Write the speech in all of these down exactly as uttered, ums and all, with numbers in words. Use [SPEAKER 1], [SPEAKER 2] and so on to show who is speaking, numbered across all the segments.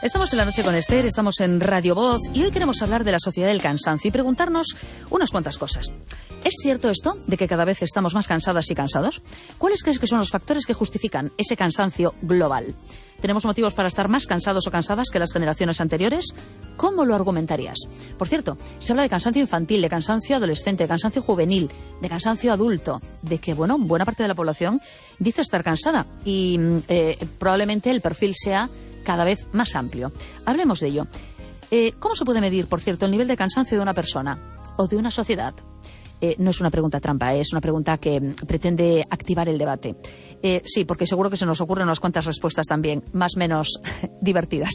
[SPEAKER 1] Estamos en La Noche con Esther, estamos en Radio Voz y hoy queremos hablar de la sociedad del cansancio y preguntarnos unas cuantas cosas. ¿Es cierto esto de que cada vez estamos más cansadas y cansados? ¿Cuáles crees que son los factores que justifican ese cansancio global? ¿Tenemos motivos para estar más cansados o cansadas que las generaciones anteriores? ¿Cómo lo argumentarías? Por cierto, se habla de cansancio infantil, de cansancio adolescente, de cansancio juvenil, de cansancio adulto, de que, bueno, buena parte de la población dice estar cansada y eh, probablemente el perfil sea cada vez más amplio. Hablemos de ello. Eh, ¿Cómo se puede medir, por cierto, el nivel de cansancio de una persona o de una sociedad? Eh, no es una pregunta trampa, eh, es una pregunta que pretende activar el debate. Eh, sí, porque seguro que se nos ocurren unas cuantas respuestas también, más o menos divertidas.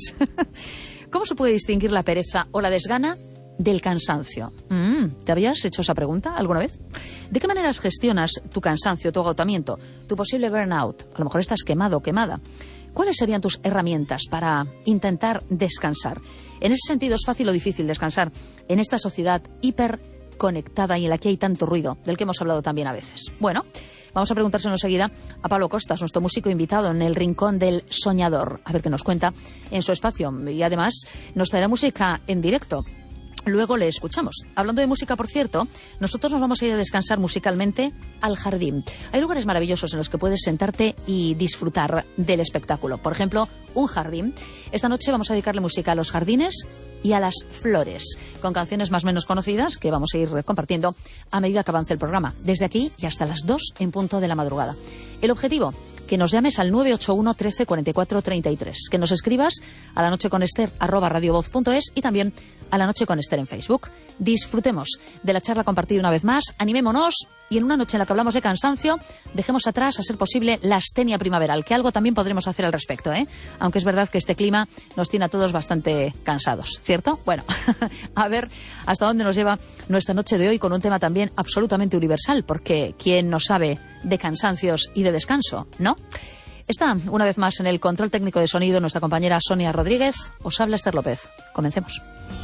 [SPEAKER 1] ¿Cómo se puede distinguir la pereza o la desgana del cansancio? Mm, ¿Te habías hecho esa pregunta alguna vez? ¿De qué maneras gestionas tu cansancio, tu agotamiento, tu posible burnout? A lo mejor estás quemado o quemada. ¿Cuáles serían tus herramientas para intentar descansar? En ese sentido, es fácil o difícil descansar en esta sociedad hiper conectada y en la que hay tanto ruido, del que hemos hablado también a veces. Bueno, vamos a preguntárselo enseguida a Pablo Costas, nuestro músico invitado en el Rincón del Soñador, a ver qué nos cuenta en su espacio. Y además nos traerá música en directo. Luego le escuchamos. Hablando de música, por cierto, nosotros nos vamos a ir a descansar musicalmente al jardín. Hay lugares maravillosos en los que puedes sentarte y disfrutar del espectáculo. Por ejemplo, un jardín. Esta noche vamos a dedicarle música a los jardines y a las flores, con canciones más o menos conocidas que vamos a ir compartiendo a medida que avance el programa, desde aquí y hasta las dos en punto de la madrugada. El objetivo, que nos llames al nueve ocho uno, trece, cuarenta y cuatro, treinta y tres, que nos escribas a la noche con Esther arroba radiovoz punto es y también a La Noche con Esther en Facebook. Disfrutemos de la charla compartida una vez más, animémonos y en una noche en la que hablamos de cansancio, dejemos atrás, a ser posible, la astenia primaveral, que algo también podremos hacer al respecto, ¿eh? Aunque es verdad que este clima nos tiene a todos bastante cansados, ¿cierto? Bueno, a ver hasta dónde nos lleva nuestra noche de hoy con un tema también absolutamente universal, porque ¿quién no sabe de cansancios y de descanso, no? Está una vez más en el control técnico de sonido nuestra compañera Sonia Rodríguez. Os habla Esther López. Comencemos.